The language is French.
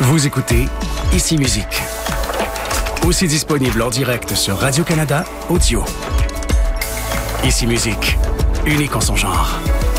Vous écoutez Ici Musique. Aussi disponible en direct sur Radio-Canada Audio. Ici Musique, unique en son genre.